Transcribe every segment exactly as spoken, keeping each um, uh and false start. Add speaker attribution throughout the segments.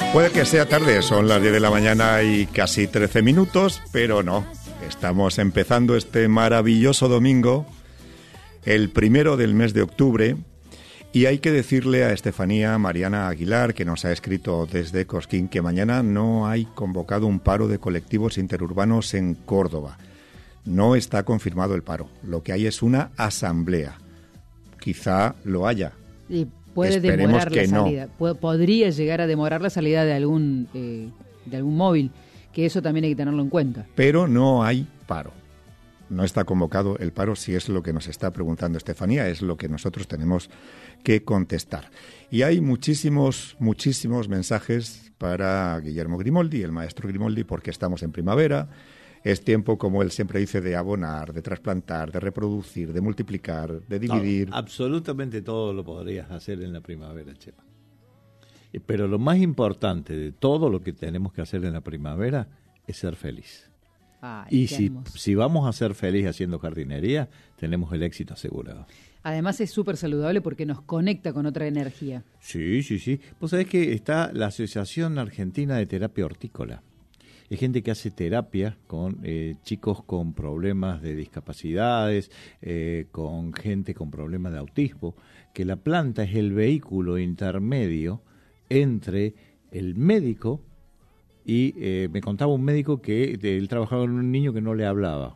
Speaker 1: Puede que sea tarde, son las diez de la mañana y casi trece minutos, pero no. Estamos empezando este maravilloso domingo, el primero del mes de octubre, y hay que decirle a Estefanía Mariana Aguilar, que nos ha escrito desde Cosquín, que mañana no hay convocado un paro de colectivos interurbanos en Córdoba. No está confirmado el paro, lo que hay es una asamblea. Quizá lo haya.
Speaker 2: Y puede
Speaker 1: Esperemos
Speaker 2: demorar
Speaker 1: que
Speaker 2: la
Speaker 1: no.
Speaker 2: salida. Pod- podría llegar a demorar la salida de algún eh, de algún móvil, que eso también hay que tenerlo en cuenta.
Speaker 1: Pero no hay paro. No está convocado el paro, si es lo que nos está preguntando Estefanía, es lo que nosotros tenemos que contestar. Y hay muchísimos, muchísimos mensajes para Guillermo Grimoldi, el maestro Grimoldi, porque estamos en primavera. Es tiempo, como él siempre dice, de abonar, de trasplantar, de reproducir, de multiplicar, de dividir.
Speaker 3: No, absolutamente todo lo podrías hacer en la primavera, Chema. Pero lo más importante de todo lo que tenemos que hacer en la primavera es ser feliz.
Speaker 2: Ay,
Speaker 3: Y
Speaker 2: qué
Speaker 3: si,
Speaker 2: hermoso.
Speaker 3: si vamos a ser felices haciendo jardinería, tenemos el éxito asegurado.
Speaker 2: Además es súper saludable porque nos conecta con otra energía.
Speaker 3: Sí, sí, sí. Vos sabés que está la Asociación Argentina de Terapia Hortícola. Hay gente que hace terapia con eh, chicos con problemas de discapacidades, eh, con gente con problemas de autismo, que la planta es el vehículo intermedio entre el médico y eh, me contaba un médico que de, él trabajaba con un niño que no le hablaba,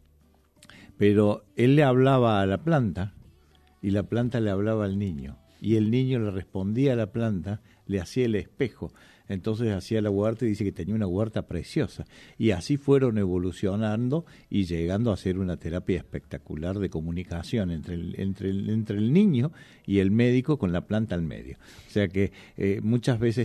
Speaker 3: pero él le hablaba a la planta y la planta le hablaba al niño y el niño le respondía a la planta, le hacía el espejo. Entonces hacía la huerta y dice que tenía una huerta preciosa. Y así fueron evolucionando y llegando a ser una terapia espectacular de comunicación entre el, entre el, entre el niño y el médico con la planta al medio. O sea que eh, muchas veces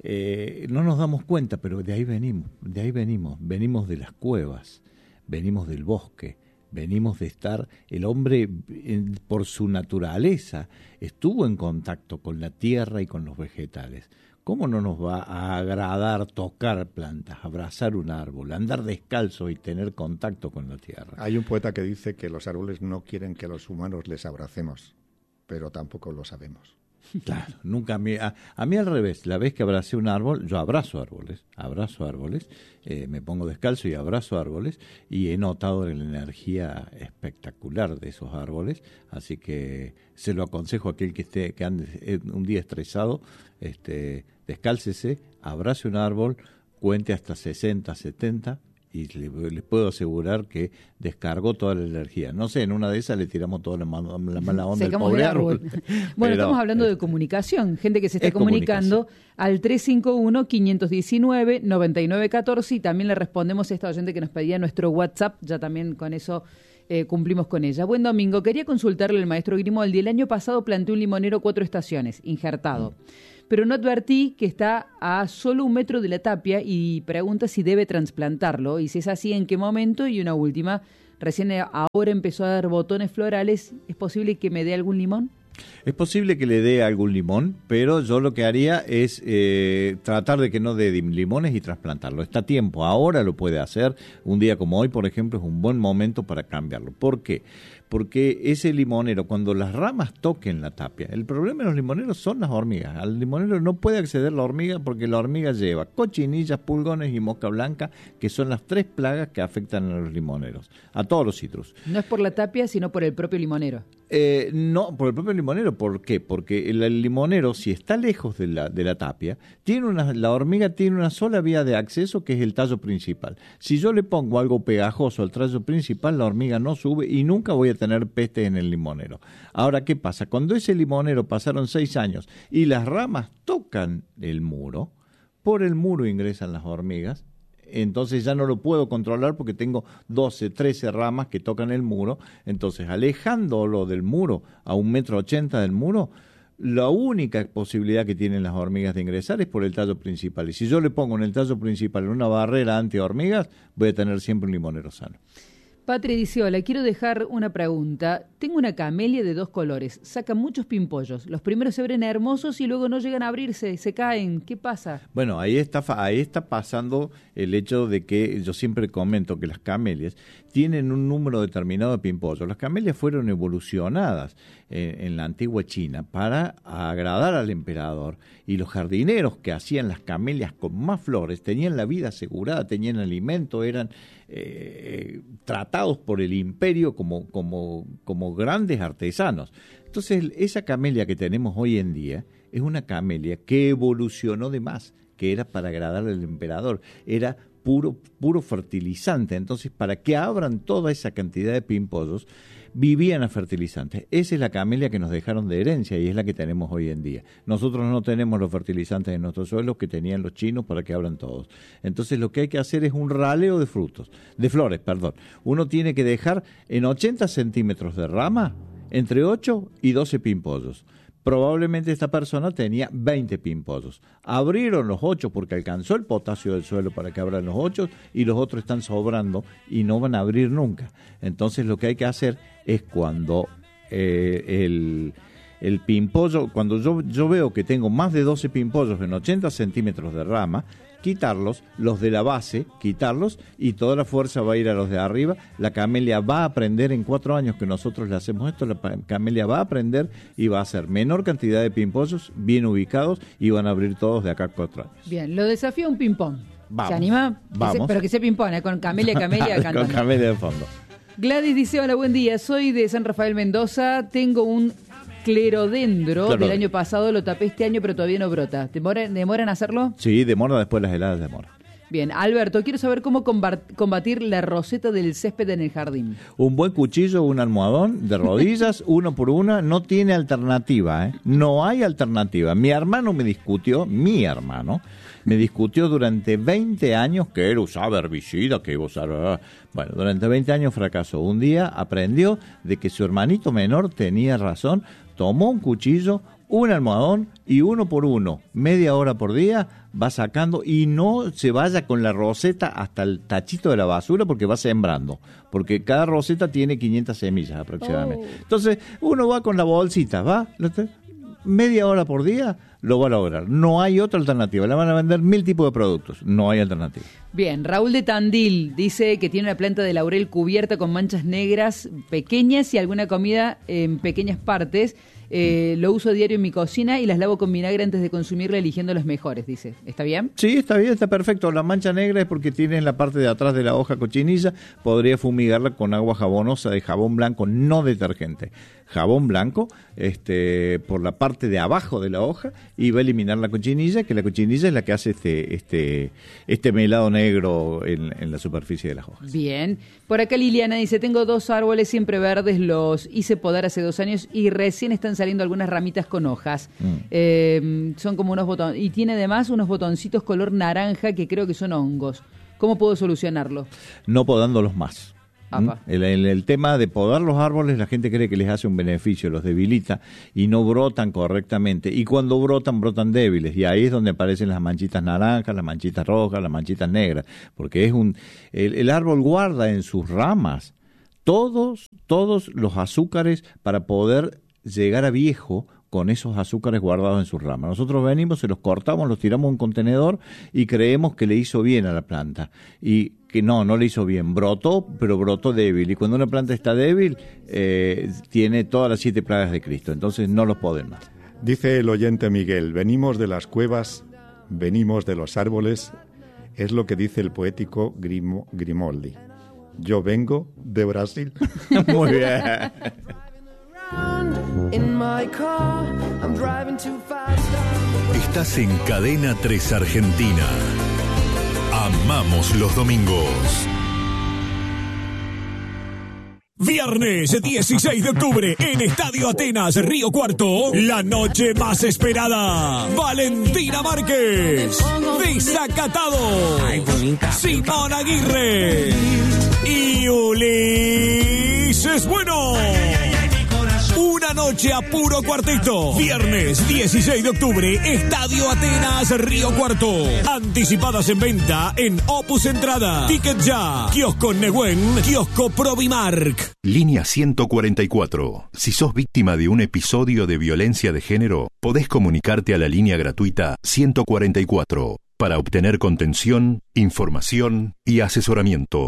Speaker 3: eh, no nos damos cuenta, pero de ahí venimos, de ahí venimos. Venimos de las cuevas, venimos del bosque, venimos de estar, el hombre en, por su naturaleza estuvo en contacto con la tierra y con los vegetales. ¿Cómo no nos va a agradar tocar plantas, abrazar un árbol, andar descalzo y tener contacto con la tierra?
Speaker 1: Hay un poeta que dice que los árboles no quieren que los humanos les abracemos, pero tampoco lo sabemos.
Speaker 3: Claro, nunca a mí, a, a mí al revés, la vez que abracé un árbol, yo abrazo árboles, abrazo árboles, eh, me pongo descalzo y abrazo árboles y he notado la energía espectacular de esos árboles, así que se lo aconsejo a aquel que esté, que ande un día estresado, este, descálcese, abrace un árbol, cuente hasta sesenta, setenta y le, les puedo asegurar que descargó toda la energía. No sé, en una de esas le tiramos toda la, mala, la mala onda al
Speaker 2: Secamos
Speaker 3: pobre
Speaker 2: el
Speaker 3: árbol.
Speaker 2: árbol. Bueno,
Speaker 3: Pero,
Speaker 2: estamos hablando de
Speaker 3: este,
Speaker 2: comunicación, gente que se está
Speaker 3: es
Speaker 2: comunicando al tres cinco uno, cinco uno nueve, nueve nueve uno cuatro y también le respondemos a esta oyente que nos pedía nuestro WhatsApp, ya también con eso eh, cumplimos con ella. Buen domingo, quería consultarle al maestro Grimoldi. El año pasado planté un limonero cuatro estaciones, injertado. Mm. Pero no advertí que está a solo un metro de la tapia y pregunta si debe trasplantarlo y si es así, en qué momento. Y una última, recién ahora empezó a dar botones florales, ¿es posible que me dé algún limón?
Speaker 3: Es posible que le dé algún limón, pero yo lo que haría es eh, tratar de que no dé limones y trasplantarlo. Está a tiempo, ahora lo puede hacer. Un día como hoy, por ejemplo, es un buen momento para cambiarlo. ¿Por qué? Porque ese limonero, cuando las ramas toquen la tapia, el problema de los limoneros son las hormigas. Al limonero no puede acceder la hormiga porque la hormiga lleva cochinillas, pulgones y mosca blanca, que son las tres plagas que afectan a los limoneros, a todos los citrus.
Speaker 2: No es por la tapia, sino por el propio limonero.
Speaker 3: Eh, no, por el propio limonero. ¿Por qué? Porque el, el limonero, si está lejos de la, de la tapia, tiene una, la hormiga tiene una sola vía de acceso, que es el tallo principal. Si yo le pongo algo pegajoso al tallo principal, la hormiga no sube y nunca voy a tener peste en el limonero. Ahora, ¿qué pasa? Cuando ese limonero pasaron seis años y las ramas tocan el muro, por el muro ingresan las hormigas, entonces ya no lo puedo controlar porque tengo doce, trece ramas que tocan el muro. Entonces, alejándolo del muro a un metro ochenta del muro, la única posibilidad que tienen las hormigas de ingresar es por el tallo principal. Y si yo le pongo en el tallo principal una barrera anti-hormigas, voy a tener siempre un limonero sano.
Speaker 2: Patri dice, hola, quiero dejar una pregunta. Tengo una camelia de dos colores, saca muchos pimpollos. Los primeros se abren hermosos y luego no llegan a abrirse, se caen. ¿Qué pasa?
Speaker 3: Bueno, ahí está, ahí está pasando el hecho de que yo siempre comento que las camelias tienen un número determinado de pimpollos. Las camelias fueron evolucionadas en, en la antigua China para agradar al emperador, y los jardineros que hacían las camelias con más flores tenían la vida asegurada, tenían alimento, eran eh, tratados por el imperio como, como, como grandes artesanos. Entonces, esa camelia que tenemos hoy en día es una camelia que evolucionó de más, que era para agradar al emperador, era puro, puro fertilizante. Entonces, para que abran toda esa cantidad de pimpollos, vivían a fertilizantes. Esa es la camelia que nos dejaron de herencia y es la que tenemos hoy en día. Nosotros no tenemos los fertilizantes en nuestros suelos que tenían los chinos para que abran todos. Entonces, lo que hay que hacer es un raleo de frutos, de flores, perdón. Uno tiene que dejar en ochenta centímetros de rama entre ocho y doce pimpollos. Probablemente esta persona tenía veinte pimpollos. Abrieron los ocho porque alcanzó el potasio del suelo para que abran los ocho y los otros están sobrando y no van a abrir nunca. Entonces lo que hay que hacer es cuando eh, el, el pimpollo, cuando yo, yo veo que tengo más de doce pimpollos en ochenta centímetros de rama, quitarlos, los de la base, quitarlos, y toda la fuerza va a ir a los de arriba. La camelia va a aprender en cuatro años que nosotros le hacemos esto, la camelia va a aprender y va a hacer menor cantidad de pimpollos bien ubicados y van a abrir todos de acá a cuatro años.
Speaker 2: Bien, lo desafía un ping-pong.
Speaker 3: Vamos,
Speaker 2: ¿Se anima?
Speaker 3: Vamos.
Speaker 2: Que se, pero que sea ping-pong, ¿eh? Con camelia, camelia, cantando.
Speaker 3: Con camelia de fondo.
Speaker 2: Gladys dice, hola, buen día, soy de San Rafael Mendoza, tengo un clerodendro
Speaker 3: Claro.
Speaker 2: del año pasado, lo tapé este año pero todavía no brota. ¿Demora, ¿Demora en hacerlo?
Speaker 3: Sí, demora después las heladas, demora.
Speaker 2: Bien, Alberto, quiero saber cómo combatir la roseta del césped en el jardín.
Speaker 3: Un buen cuchillo, un almohadón de rodillas, uno por una, no tiene alternativa, ¿eh? No hay alternativa. Mi hermano me discutió, mi hermano, me discutió durante veinte años que él usaba herbicida, que iba a usar... Bueno, durante veinte años fracasó. Un día aprendió de que su hermanito menor tenía razón, tomó un cuchillo, un almohadón y uno por uno, media hora por día, va sacando y no se vaya con la roseta hasta el tachito de la basura porque va sembrando, porque cada roseta tiene quinientas semillas aproximadamente. Oh. Entonces, uno va con la bolsita, va, media hora por día, lo va a lograr. No hay otra alternativa. Le van a vender mil tipos de productos. No hay alternativa.
Speaker 2: Bien, Raúl de Tandil dice que tiene una planta de laurel cubierta con manchas negras pequeñas y alguna comida en pequeñas partes. Eh, lo uso diario en mi cocina y las lavo con vinagre antes de consumirla, eligiendo las mejores, dice. ¿Está bien?
Speaker 3: Sí, está bien, está perfecto. La mancha negra es porque tiene en la parte de atrás de la hoja cochinilla. Podría fumigarla con agua jabonosa de jabón blanco, no detergente. Jabón blanco, este, por la parte de abajo de la hoja, y va a eliminar la cochinilla, que la cochinilla es la que hace este, este, este melado negro en, en la superficie de las hojas.
Speaker 2: Bien. Por acá Liliana dice, tengo dos árboles siempre verdes, los hice podar hace dos años y recién están saliendo algunas ramitas con hojas. Mm. Eh, son como unos botones. Y tiene además unos botoncitos color naranja que creo que son hongos. ¿Cómo puedo solucionarlo?
Speaker 3: No podándolos más. El, el, el tema de podar los árboles, la gente cree que les hace un beneficio, los debilita y no brotan correctamente. Y cuando brotan, brotan débiles. Y ahí es donde aparecen las manchitas naranjas, las manchitas rojas, las manchitas negras. Porque es un el, el árbol guarda en sus ramas todos, todos los azúcares para poder llegar a viejo con esos azúcares guardados en sus ramas. Nosotros venimos, se los cortamos, los tiramos a un contenedor y creemos que le hizo bien a la planta. Y que no, no le hizo bien. Brotó, pero brotó débil. Y cuando una planta está débil, eh, tiene todas las siete plagas de Cristo. Entonces no los poden más.
Speaker 1: Dice el oyente Miguel, venimos de las cuevas, venimos de los árboles. Es lo que dice el poético Grimo, Grimoldi. Yo vengo de Brasil.
Speaker 3: Muy bien.
Speaker 4: Estás en Cadena tres Argentina. Amamos los domingos. Viernes dieciséis de octubre en Estadio Atenas, Río Cuarto, la noche más esperada. Valentina Márquez, Desacatado, Simón Aguirre y Ulises Bueno. Una noche a puro cuarteto. Viernes dieciséis de octubre, Estadio Atenas, Río Cuarto. Anticipadas en venta en Opus Entrada. Ticket Ya. Kiosco Neguen. Kiosco Provimark. Línea ciento cuarenta y cuatro. Si sos víctima de un episodio de violencia de género, podés comunicarte a la línea gratuita ciento cuarenta y cuatro para obtener contención, información y asesoramiento.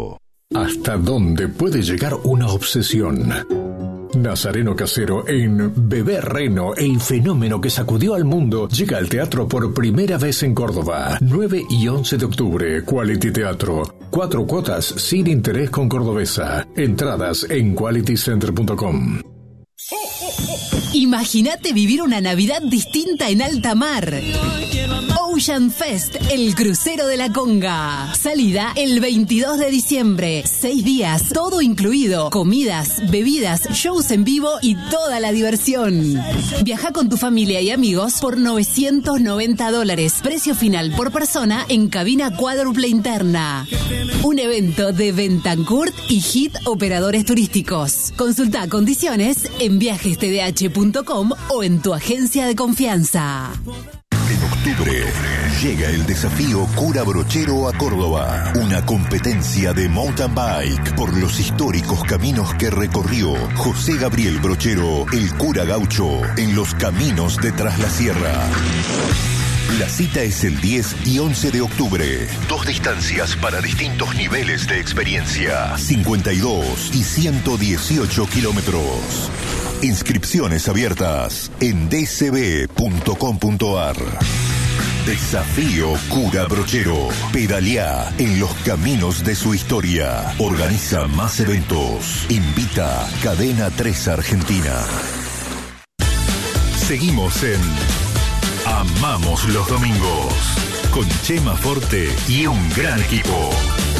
Speaker 5: ¿Hasta dónde puede llegar una obsesión? Nazareno Casero en Bebé Reno, el fenómeno que sacudió al mundo, llega al teatro por primera vez en Córdoba. nueve y once de octubre, Quality Teatro. Cuatro cuotas sin interés con Cordobesa. Entradas en quality center punto com.
Speaker 6: Imagínate vivir una Navidad distinta en alta mar. Ocean Fest, el crucero de la Conga. Salida el veintidós de diciembre. Seis días, todo incluido. Comidas, bebidas, shows en vivo y toda la diversión. Viaja con tu familia y amigos por novecientos noventa dólares. Precio final por persona en cabina cuádruple interna. Un evento de Bentancourt y Hit Operadores Turísticos. Consulta condiciones en viajes t d h punto com o en tu agencia de confianza.
Speaker 7: En octubre llega el desafío Cura Brochero a Córdoba, una competencia de mountain bike por los históricos caminos que recorrió José Gabriel Brochero, el cura gaucho, en los caminos de Tras la Sierra. La cita es el diez y once de octubre. Dos distancias para distintos niveles de experiencia. cincuenta y dos y ciento dieciocho kilómetros. Inscripciones abiertas en d c b punto com punto a r. Desafío Cura Brochero. Pedalea en los caminos de su historia. Organiza más eventos. Invita Cadena tres Argentina. Seguimos en Amamos los Domingos con Chema Forte y un gran equipo.